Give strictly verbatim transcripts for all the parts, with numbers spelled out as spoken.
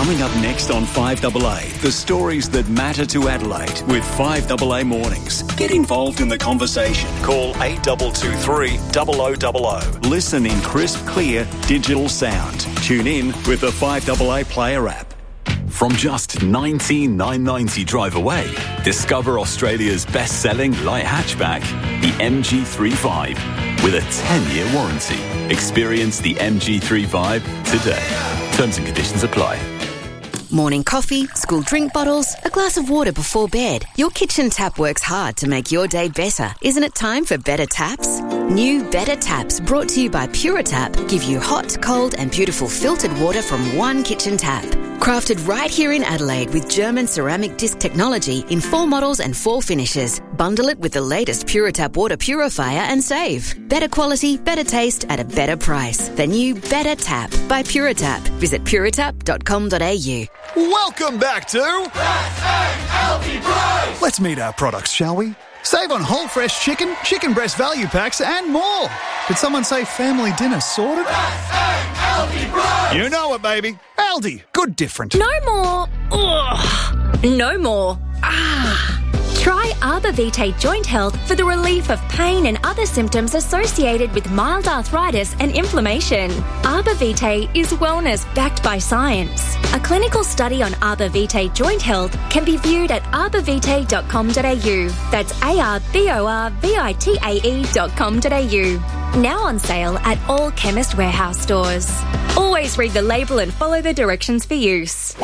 Coming up next on five A A, the stories that matter to Adelaide with five A A Mornings. Get involved in the conversation. Call eight two two three, zero zero zero zero. Listen in crisp, clear, digital sound. Tune in with the five A A Player app. From just nineteen thousand nine hundred ninety drive away, discover Australia's best-selling light hatchback, the M G thirty-five, with a ten-year warranty. Experience the M G thirty-five today. Terms and conditions apply. Morning coffee, school drink bottles, a glass of water before bed. Your kitchen tap works hard to make your day better. Isn't it time for better taps? New Better Taps, brought to you by Puritap, give you hot, cold and beautiful filtered water from one kitchen tap. Crafted right here in Adelaide with German ceramic disc technology in four models and four finishes. Bundle it with the latest Puritap water purifier and save. Better quality, better taste at a better price. The new Better Tap by Puritap. Visit puritap dot com dot a u. Welcome back to Healthy Bros. Let's meet our products, shall we? Save on whole fresh chicken, chicken breast value packs and more. Did someone say family dinner sorted? Aldi Bros. You know it, baby. Aldi. Good different. No more. Ugh. No more. Ah. Try Arbor Vitae Joint Health for the relief of pain and other symptoms associated with mild arthritis and inflammation. Arbor Vitae is wellness backed by science. A clinical study on Arbor Vitae Joint Health can be viewed at arbor vitae dot com dot a u. That's A R B O R V I T A E dot com dot a u. Now on sale at all Chemist Warehouse stores. Always read the label and follow the directions for use.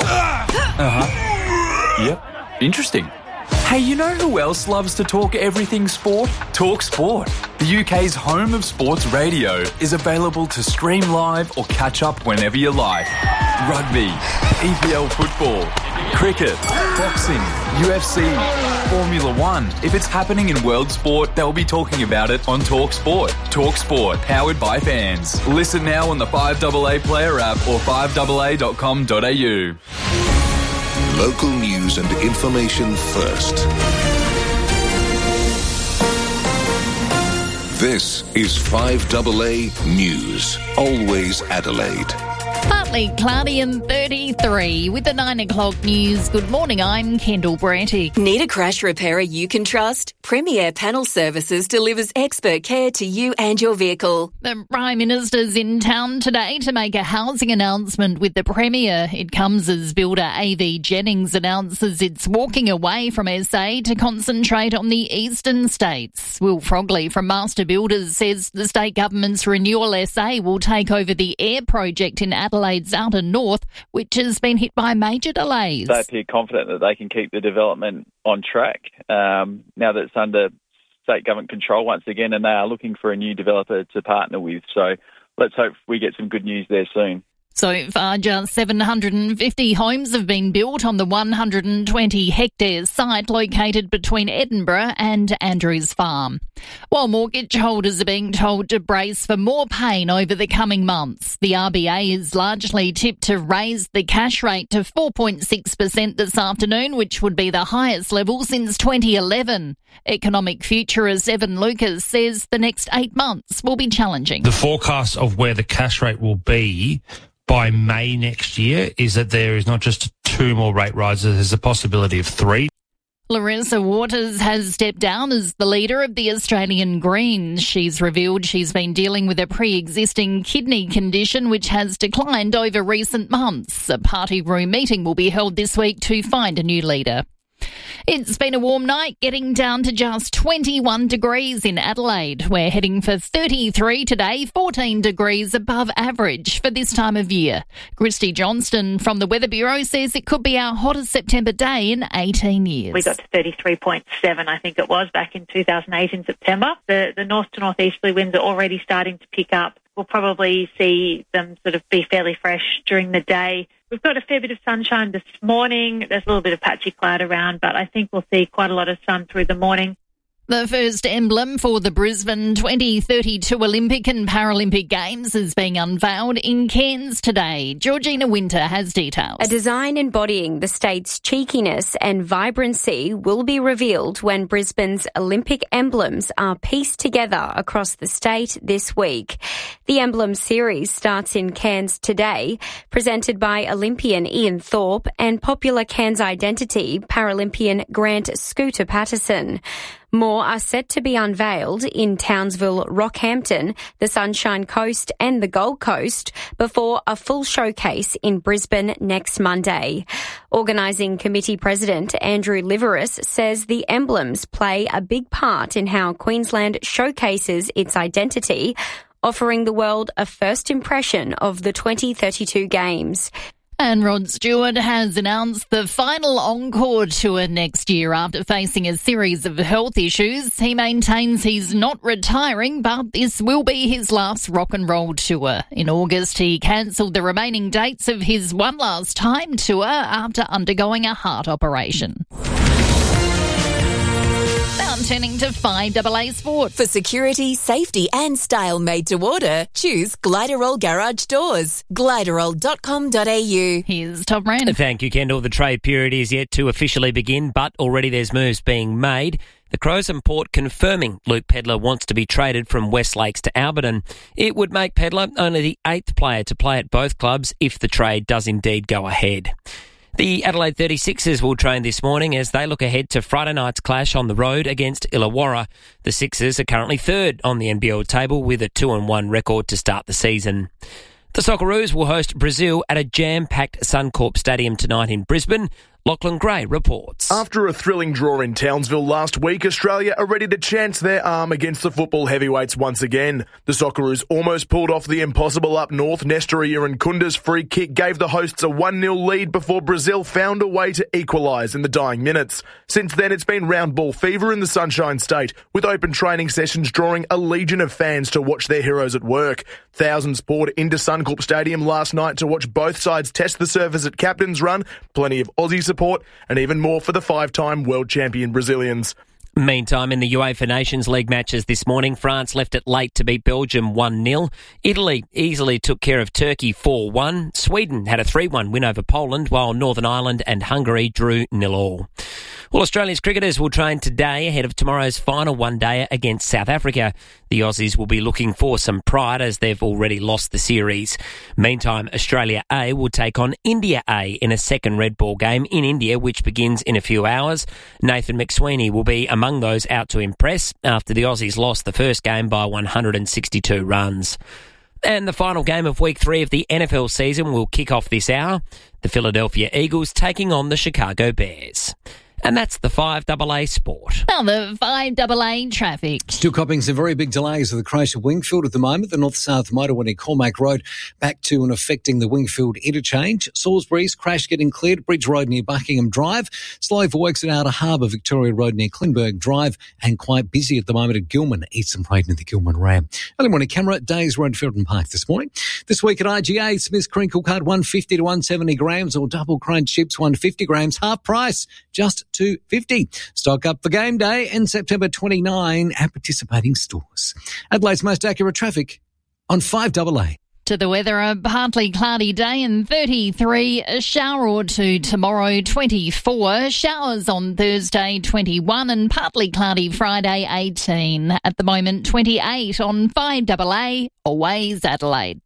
Uh-huh. Yep. Interesting. Hey, you know who else loves to talk everything sport? Talk Sport. The U K's home of sports radio is available to stream live or catch up whenever you like. Rugby, E P L football, cricket, boxing, U F C, Formula One. If it's happening in world sport, they'll be talking about it on Talk Sport. Talk Sport, powered by fans. Listen now on the five A A Player app or five A A dot com dot a u. Local news and information first. This is five A A News. Always Adelaide. Partly cloudy and thirty-three with the nine o'clock news. Good morning, I'm Kendall Bratty. Need a crash repairer you can trust? Premier Panel Services delivers expert care to you and your vehicle. The Prime Minister's in town today to make a housing announcement with the Premier. It comes as builder A V Jennings announces it's walking away from S A to concentrate on the eastern states. Will Frogley from Master Builders says the state government's Renewal S A will take over the AIR project in Adelaide's outer north, which has been hit by major delays. They appear confident that they can keep the development on track um, now that it's under state government control once again, and they are looking for a new developer to partner with. So let's hope we get some good news there soon. So far, just seven hundred fifty homes have been built on the one hundred twenty hectare site located between Edinburgh and Andrews Farm. While mortgage holders are being told to brace for more pain over the coming months, the R B A is largely tipped to raise the cash rate to four point six percent this afternoon, which would be the highest level since twenty eleven. Economic futurist Evan Lucas says the next eight months will be challenging. The forecast of where the cash rate will be by May next year is that there is not just two more rate rises, there's a possibility of three. Larissa Waters has stepped down as the leader of the Australian Greens. She's revealed she's been dealing with a pre-existing kidney condition which has declined over recent months. A party room meeting will be held this week to find a new leader. It's been a warm night, getting down to just twenty-one degrees in Adelaide. We're heading for thirty-three today, fourteen degrees above average for this time of year. Christy Johnston from the Weather Bureau says it could be our hottest September day in eighteen years. We got to thirty-three point seven, I think it was, back in two thousand eight in September. The, the north to northeasterly winds are already starting to pick up. We'll probably see them sort of be fairly fresh during the day. We've got a fair bit of sunshine this morning. There's a little bit of patchy cloud around, but I think we'll see quite a lot of sun through the morning. The first emblem for the Brisbane twenty thirty-two Olympic and Paralympic Games is being unveiled in Cairns today. Georgina Winter has details. A design embodying the state's cheekiness and vibrancy will be revealed when Brisbane's Olympic emblems are pieced together across the state this week. The The Emblem Series starts in Cairns today, presented by Olympian Ian Thorpe and popular Cairns identity Paralympian Grant Scooter Patterson. More are set to be unveiled in Townsville, Rockhampton, the Sunshine Coast and the Gold Coast before a full showcase in Brisbane next Monday. Organising Committee President Andrew Liveris says the emblems play a big part in how Queensland showcases its identity, offering the world a first impression of the twenty thirty-two Games. And Rod Stewart has announced the final Encore Tour next year after facing a series of health issues. He maintains he's not retiring, but this will be his last rock and roll tour. In August, he cancelled the remaining dates of his One Last Time tour after undergoing a heart operation. Now turning to five A A Sport. For security, safety and style made to order, choose Gliderol Garage Doors. Gliderol dot com dot a u. Here's Tom Rand. Thank you, Kendall. The trade period is yet to officially begin, but already there's moves being made. The Crows and Port confirming Luke Pedlar wants to be traded from West Lakes to Alberton. It would make Pedlar only the eighth player to play at both clubs if the trade does indeed go ahead. The Adelaide thirty-sixers will train this morning as they look ahead to Friday night's clash on the road against Illawarra. The Sixers are currently third on the N B L table with a two and one record to start the season. The Socceroos will host Brazil at a jam-packed Suncorp Stadium tonight in Brisbane. Lachlan Gray reports. After a thrilling draw in Townsville last week, Australia are ready to chance their arm against the football heavyweights once again. The Socceroos almost pulled off the impossible up north. Nestor Irankunda's free kick gave the hosts a one nil lead before Brazil found a way to equalise in the dying minutes. Since then, it's been round ball fever in the Sunshine State, with open training sessions drawing a legion of fans to watch their heroes at work. Thousands poured into Suncorp Stadium last night to watch both sides test the surface at Captain's Run. Plenty of Aussie support and even more for the five-time world champion Brazilians. Meantime, in the UEFA Nations League matches this morning, France left it late to beat Belgium one nil. Italy easily took care of Turkey four one. Sweden had a three one win over Poland, while Northern Ireland and Hungary drew nil all. Well, Australia's cricketers will train today ahead of tomorrow's final one-dayer against South Africa. The Aussies will be looking for some pride as they've already lost the series. Meantime, Australia A will take on India A in a second red ball game in India, which begins in a few hours. Nathan McSweeney will be among those out to impress after the Aussies lost the first game by one hundred sixty-two runs. And the final game of week three of the N F L season will kick off this hour. The Philadelphia Eagles taking on the Chicago Bears. And that's the five A A Sport. Now the five A A traffic. Still copying some very big delays of the crash at Wingfield at the moment. The north-south motorway near Cormac Road back to and affecting the Wingfield interchange. Salisbury's crash getting cleared. Bridge Road near Buckingham Drive. Slow for works at Outer Harbour, Victoria Road near Klinberg Drive. And quite busy at the moment at Gilman. Eastern Parade near the Gilman Ram. Early morning camera, Days Road, Felton Park this morning. This week at I G A, Smith's Crinkle Card one fifty to one seventy grams or double crunch chips one fifty grams. Half price, just two fifty. Stock up for game day and September twenty-ninth at participating stores. Adelaide's most accurate traffic on five A A. To the weather, a partly cloudy day and thirty-three, a shower or two tomorrow, twenty-four, showers on Thursday, twenty-one, and partly cloudy Friday, eighteen. At the moment, twenty-eight on five A A, always Adelaide.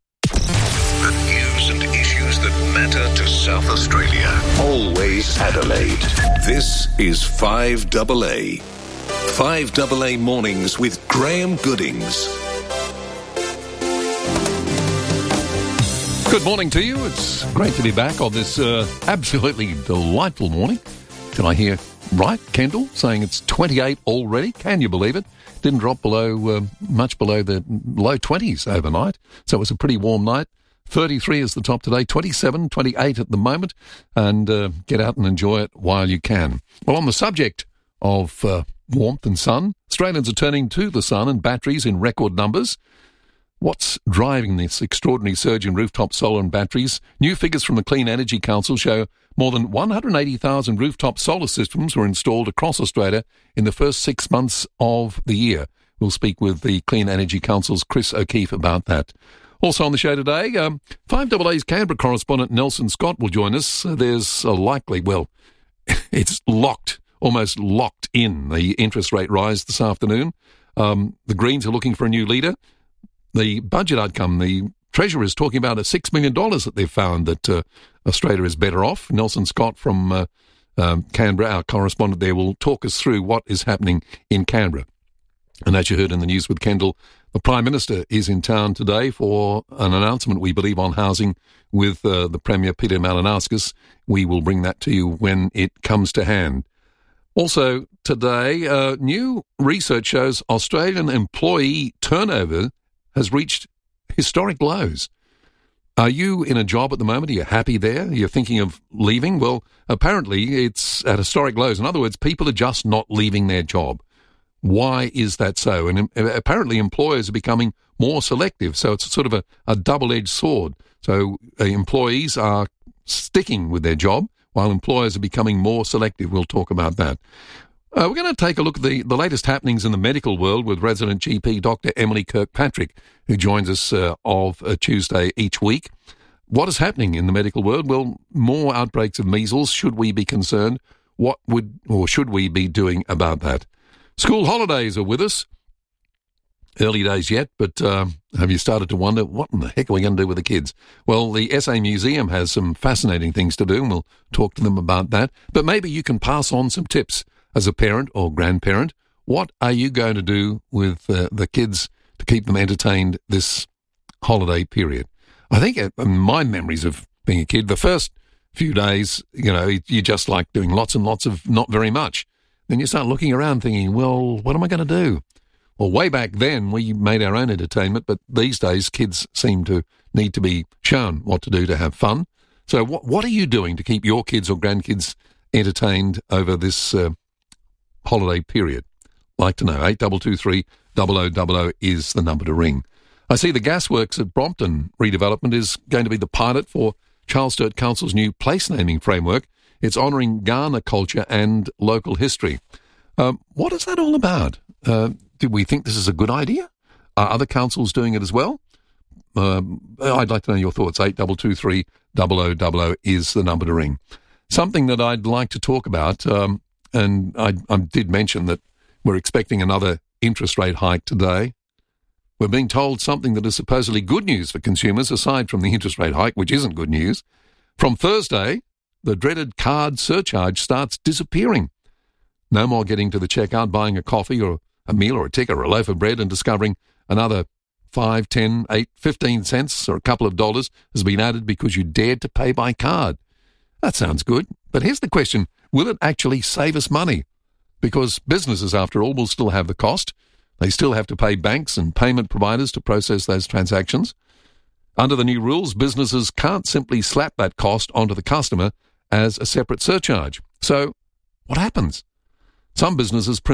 The news and issues that matter to South Australia. Always Adelaide. This is five A A. five A A Mornings with Graham Goodings. Good morning to you. It's great to be back on this uh, absolutely delightful morning. Did I hear right, Kendall, saying it's twenty-eight already? Can you believe it? Didn't drop below, uh, much below the low twenties overnight, so it was a pretty warm night. thirty-three is the top today, twenty-seven, twenty-eight at the moment, and uh, get out and enjoy it while you can. Well, on the subject of uh, warmth and sun, Australians are turning to the sun and batteries in record numbers. What's driving this extraordinary surge in rooftop solar and batteries? New figures from the Clean Energy Council show more than one hundred eighty thousand rooftop solar systems were installed across Australia in the first six months of the year. We'll speak with the Clean Energy Council's Chris O'Keefe about that. Also on the show today, um, five A A's Canberra correspondent Nelson Scott will join us. There's a likely, well, it's locked, almost locked in, the interest rate rise this afternoon. Um, the Greens are looking for a new leader. the budget outcome, the Treasurer is talking about a six million dollars that they've found that uh, Australia is better off. Nelson Scott from uh, um, Canberra, our correspondent there, will talk us through what is happening in Canberra. And as you heard in the news with Kendall, the Prime Minister is in town today for an announcement, we believe, on housing with uh, the Premier, Peter Malinauskas. We will bring that to you when it comes to hand. Also today, uh, new research shows Australian employee turnover has reached historic lows. Are you in a job at the moment? Are you happy there? You're thinking of leaving? Well, apparently it's at historic lows. In other words, people are just not leaving their job. Why is that so? And apparently employers are becoming more selective, so it's sort of a, a double-edged sword. So uh, employees are sticking with their job, while employers are becoming more selective. We'll talk about that. Uh, we're going to take a look at the, the latest happenings in the medical world with resident G P Doctor Emily Kirkpatrick, who joins us uh, of a Tuesday each week. What is happening in the medical world? Well, more outbreaks of measles. Should we be concerned? What would or should we be doing about that? School holidays are with us. Early days yet, but uh, have you started to wonder, what in the heck are we going to do with the kids? Well, the S A Museum has some fascinating things to do, and we'll talk to them about that. But maybe you can pass on some tips as a parent or grandparent. What are you going to do with uh, the kids to keep them entertained this holiday period? I think uh, my memories of being a kid, the first few days, you know, you just like doing lots and lots of not very much. Then you start looking around thinking, well, what am I going to do? Well, way back then, we made our own entertainment, but these days, kids seem to need to be shown what to do to have fun. So what what are you doing to keep your kids or grandkids entertained over this uh, holiday period? Like to know. eight two two three, zero zero zero zero is the number to ring. I see the Gasworks at Brompton redevelopment is going to be the pilot for Charles Sturt Council's new place naming framework. It's honouring Kaurna culture and local history. Um, what is that all about? Uh, do we think this is a good idea? Are other councils doing it as well? Um, I'd like to know your thoughts. eight two two three, zero zero zero zero is the number to ring. Something that I'd like to talk about, um, and I, I did mention that we're expecting another interest rate hike today. We're being told something that is supposedly good news for consumers, aside from the interest rate hike, which isn't good news. From Thursday, the dreaded card surcharge starts disappearing. No more getting to the checkout, buying a coffee or a meal or a ticket or a loaf of bread and discovering another five, ten, eight, fifteen cents or a couple of dollars has been added because you dared to pay by card. That sounds good. But here's the question. Will it actually save us money? Because businesses, after all, will still have the cost. They still have to pay banks and payment providers to process those transactions. Under the new rules, businesses can't simply slap that cost onto the customer as a separate surcharge. So what happens? Some businesses print